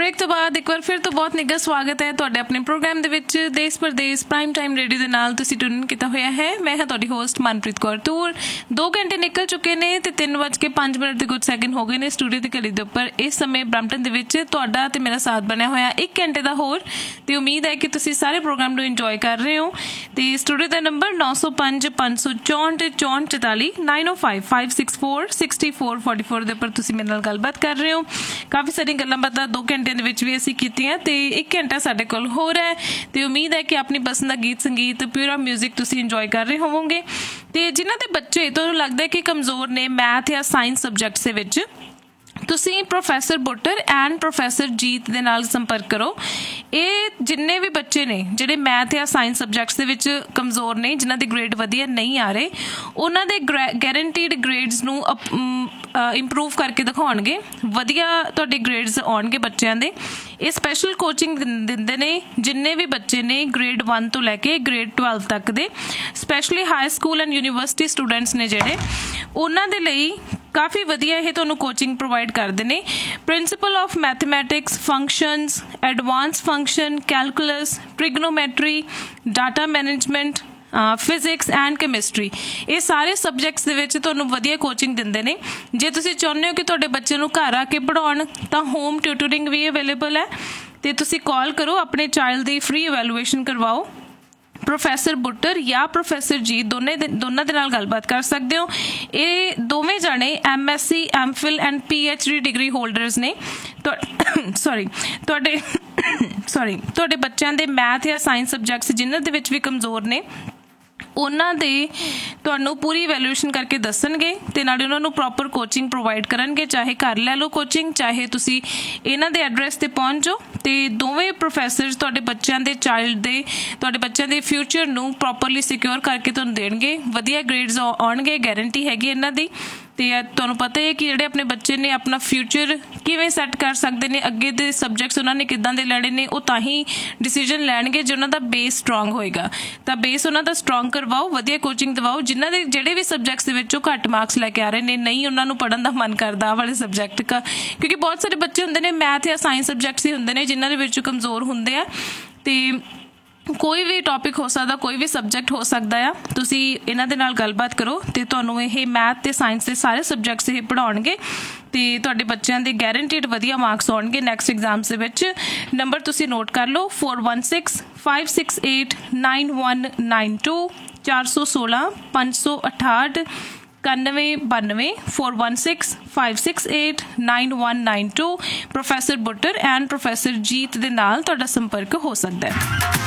Break तो बाद एक बार फिर तो बहुत निੱਘਾ स्वागत है ਤੁਹਾਡੇ ਆਪਣੇ ਪ੍ਰੋਗਰਾਮ ਦੇ ਵਿੱਚ ਦੇਸ਼ ਪਰਦੇਸ ਪ੍ਰਾਈਮ ਟਾਈਮ ਰੇਡੀਓ ਦੇ ਨਾਲ ਤੁਸੀਂ ਟਿਊਨ ਕੀਤਾ ਹੋਇਆ ਹੈ। ਮੈਂ ਹਾਂ ਤੁਹਾਡੀ ਹੋਸਟ ਮਨਪ੍ਰੀਤ ਕੌਰ ਤੂਰ। 2 ਘੰਟੇ ਨਿਕਲ ਚੁੱਕੇ ਨੇ ਤੇ 3:05 ਤੇ ਕੁਝ ਸੈਕਿੰਡ ਹੋ ਗਏ ਨੇ ਸਟੂਡੀਓ ਦੀ ਘੜੀ ਦੇ ਉੱਪਰ। ਇਸ ਸਮੇਂ ਬਰੈਂਪਟਨ ਦੇ ਵਿੱਚ ਤੁਹਾਡਾ ਤੇ ਮੇਰਾ ਸਾਥ ਬਣਿਆ ਹੋਇਆ 1 ਘੰਟੇ ਦਾ ਹੋਰ ਤੇ ਉਮੀਦ ਹੈ ਕਿ ਤੁਸੀਂ ਸਾਰੇ ਪ੍ਰੋਗਰਾਮ ਨੂੰ ਇੰਜੋਏ ਕਰ ਰਹੇ ਹੋ। ਤੇ ਸਟੂਡੀਓ ਦਾ ਨੰਬਰ 905 564 44 905 564 6444 ਦੇ ਉੱਪਰ ਤੁਸੀਂ ਮੇਰੇ ਨਾਲ ਗੱਲਬਾਤ ਕਰ ਰਹੇ ਹੋ। ਕਾਫੀ ਸਾਰੀਆਂ ਗੱਲਾਂ ਬਾਤਾਂ 2 ਘੰਟਿਆਂ ਦੇ ਵਿੱਚ ਵੀ ਅਸੀਂ ਕੀਤੀਆਂ ਤੇ 1 ਘੰਟਾ ਸਾਡੇ ਕੋਲ ਹੋਰ ਹੈ ਤੇ ਉਮੀਦ ਹੈ ਕਿ ਆਪਣੀ ਪਸੰਦ ਦਾ ਗੀਤ ਸੰਗੀਤ ਪਿਓਰ ਮਿਊਜ਼ਿਕ ਤੁਸੀਂ ਇੰਜੋਏ ਕਰ ਰਹੇ ਹੋਵੋਗੇ। ਤੇ ਜਿਨ੍ਹਾਂ ਦੇ ਬੱਚੇ ਤੁਹਾਨੂੰ ਲੱਗਦਾ ਕਿ ਕਮਜ਼ੋਰ ਨੇ ਮੈਥ ਜਾਂ ਸਾਇੰਸ ਸਬਜੈਕਟਸ ਦੇ ਵਿੱਚ ਤੁਸੀਂ ਪ੍ਰੋਫੈਸਰ ਬੁੱਟਰ ਐਂਡ ਪ੍ਰੋਫੈਸਰ ਜੀਤ ਦੇ ਨਾਲ ਸੰਪਰਕ ਕਰੋ। ਇਹ ਜਿੰਨੇ ਵੀ ਬੱਚੇ ਨੇ ਜਿਹੜੇ ਮੈਥ ਜਾਂ ਸਾਇੰਸ ਸਬਜੈਕਟਸ ਦੇ ਵਿੱਚ ਕਮਜ਼ੋਰ ਨੇ ਜਿਨ੍ਹਾਂ ਦੇ ਗ੍ਰੇਡ ਵਧੀਆ ਨਹੀਂ ਆ ਰਹੇ ਉਹਨਾਂ ਦੇ ਗੈਰੰਟੀਡ ਗ੍ਰੇਡਸ ਨੂੰ ਇੰਪਰੂਵ ਕਰਕੇ ਦਿਖਾਉਣਗੇ। ਵਧੀਆ ਤੁਹਾਡੇ ਗ੍ਰੇਡਸ ਆਉਣਗੇ ਬੱਚਿਆਂ ਦੇ। ਇਹ ਸਪੈਸ਼ਲ ਕੋਚਿੰਗ ਦਿੰਦੇ ਨੇ ਜਿੰਨੇ ਵੀ ਬੱਚੇ ਨੇ ਗ੍ਰੇਡ 1 ਤੋਂ ਲੈ ਕੇ ਗ੍ਰੇਡ 12 ਤੱਕ ਦੇ specially high school and university students ਨੇ ਜਿਹੜੇ ਉਹਨਾਂ ਦੇ ਲਈ ਕਾਫੀ ਵਧੀਆ ਇਹ ਤੁਹਾਨੂੰ ਕੋਚਿੰਗ ਪ੍ਰੋਵਾਈਡ ਕਰਦੇ ਨੇ। Principal of mathematics functions advance function calculus trigonometry data management physics and chemistry ਇਹ ਸਾਰੇ ਸਬਜੈਕਟਸ ਦੇ ਵਿੱਚ ਤੁਹਾਨੂੰ ਵਧੀਆ ਕੋਚਿੰਗ ਦਿੰਦੇ ਨੇ। ਜੇ ਤੁਸੀਂ ਚਾਹੁੰਦੇ ਹੋ ਕਿ ਤੁਹਾਡੇ ਬੱਚੇ ਨੂੰ ਘਰ ਆ ਕੇ ਪੜ੍ਹਾਉਣ ਤਾਂ ਹੋਮ ਟਿਊਟਰਿੰਗ ਵੀ ਅਵੇਲੇਬਲ ਹੈ ਤੇ ਤੁਸੀਂ ਕਾਲ ਕਰੋ ਆਪਣੇ ਚਾਈਲਡ ਦੀ ਫ੍ਰੀ ਇਵੈਲੂਏਸ਼ਨ ਕਰਵਾਓ। ਪ੍ਰੋਫੈਸਰ ਬੁੱਟਰ ਜਾਂ ਪ੍ਰੋਫੈਸਰ ਜੀ ਦੋਨਾਂ ਦੇ ਨਾਲ ਗੱਲਬਾਤ ਕਰ ਸਕਦੇ ਹੋ। ਇਹ ਦੋਵੇਂ ਜਾਣੇ MSc MPhil and PhD degree holders ਨੇ। ਤੁਹਾਡੇ ਬੱਚਿਆਂ ਦੇ ਮੈਥ ਜਾਂ ਸਾਇੰਸ ਸਬਜੈਕਟਸ ਜਿਨ੍ਹਾਂ ਦੇ ਵਿੱਚ ਵੀ ਕਮਜ਼ੋਰ ਨੇ ਉਹਨਾਂ ਦੇ ਤੁਹਾਨੂੰ ਪੂਰੀ ਇਵੈਲੂਏਸ਼ਨ ਕਰਕੇ ਦੱਸਣਗੇ ਤੇ ਨਾਲੇ ਉਹਨਾਂ ਨੂੰ ਪ੍ਰੋਪਰ ਕੋਚਿੰਗ ਪ੍ਰੋਵਾਈਡ ਕਰਨਗੇ। ਚਾਹੇ ਘਰ ਲੈ ਲਓ ਕੋਚਿੰਗ ਚਾਹੇ ਤੁਸੀਂ ਇਹਨਾਂ ਦੇ ਐਡਰੈਸ 'ਤੇ ਪਹੁੰਚ ਜਾਓ ਤੇ ਦੋਵੇਂ ਪ੍ਰੋਫੈਸਰਸ ਤੁਹਾਡੇ ਬੱਚਿਆਂ ਦੇ ਚਾਈਲਡ ਦੇ ਤੁਹਾਡੇ ਬੱਚਿਆਂ ਦੇ ਫਿਊਚਰ ਨੂੰ ਪ੍ਰੋਪਰਲੀ ਸਿਕਿਉਰ ਕਰਕੇ ਤੁਹਾਨੂੰ ਦੇਣਗੇ। ਵਧੀਆ ਗ੍ਰੇਡਸ ਆਉਣਗੇ ਗਾਰੰਟੀ ਹੈਗੀ ਇਹਨਾਂ ਦੀ। ਤੇ ਤੁਹਾਨੂੰ ਪਤਾ ਹੈ ਕਿ ਜਿਹੜੇ ਆਪਣੇ ਬੱਚੇ ਨੇ ਆਪਣਾ ਫਿਊਚਰ ਕਿਵੇਂ ਸੈੱਟ ਕਰ ਸਕਦੇ ਨੇ ਅੱਗੇ ਦੇ ਸਬਜੈਕਟਸ ਉਹਨਾਂ ਨੇ ਕਿੱਦਾਂ ਦੇ ਲੈਣੇ ਨੇ ਉਹ ਤਾਂ ਹੀ ਡਿਸੀਜ਼ਨ ਲੈਣਗੇ ਜੇ ਉਹਨਾਂ ਦਾ ਬੇਸ ਸਟਰੋਂਗ ਹੋਏਗਾ। ਤਾਂ ਬੇਸ ਉਹਨਾਂ ਦਾ ਸਟਰੋਂਗ ਕਰਵਾਓ ਵਧੀਆ ਕੋਚਿੰਗ ਦਿਵਾਓ। ਜਿਨ੍ਹਾਂ ਦੇ ਜਿਹੜੇ ਵੀ ਸਬਜੈਕਟਸ ਦੇ ਵਿੱਚੋਂ ਘੱਟ ਮਾਰਕਸ ਲੈ ਕੇ ਆ ਰਹੇ ਨੇ ਨਹੀਂ ਉਹਨਾਂ ਨੂੰ ਪੜ੍ਹਨ ਦਾ ਮਨ ਕਰਦਾ ਵਾਲੇ ਸਬਜੈਕਟ ਕਿਉਂਕਿ ਬਹੁਤ ਸਾਰੇ ਬੱਚੇ ਹੁੰਦੇ ਨੇ ਮੈਥ ਜਾਂ ਸਾਇੰਸ ਸਬਜੈਕਟਸ ਹੀ ਹੁੰਦੇ ਨੇ ਜਿਨ੍ਹਾਂ ਦੇ ਵਿੱਚ ਕਮਜ਼ੋਰ ਹੁੰਦੇ ਆ ਤੇ ਕੋਈ ਵੀ ਟੌਪਿਕ ਹੋ ਸਕਦਾ ਕੋਈ ਵੀ ਸਬਜੈਕਟ ਹੋ ਸਕਦਾ ਆ। ਤੁਸੀਂ ਇਹਨਾਂ ਦੇ ਨਾਲ ਗੱਲਬਾਤ ਕਰੋ ਤੇ ਤੁਹਾਨੂੰ ਇਹ ਮੈਥ ਤੇ ਸਾਇੰਸ ਦੇ ਸਾਰੇ ਸਬਜੈਕਟਸ ਇਹ ਪੜ੍ਹਾਉਣਗੇ ਤੇ ਤੁਹਾਡੇ ਬੱਚਿਆਂ ਦੇ ਗੈਰੰਟੀਡ ਵਧੀਆ ਮਾਰਕਸ ਆਉਣਗੇ ਨੈਕਸਟ ਐਗਜ਼ਾਮਸ ਦੇ ਵਿੱਚ। ਨੰਬਰ ਤੁਸੀਂ ਨੋਟ ਕਰ ਲਓ 4165689192 416 568 9192 4165689192 ਪ੍ਰੋਫੈਸਰ ਬੁੱਟਰ ਐਂਡ ਪ੍ਰੋਫੈਸਰ ਜੀਤ ਦੇ ਨਾਲ ਤੁਹਾਡਾ ਸੰਪਰਕ ਹੋ ਸਕਦਾ ਹੈ।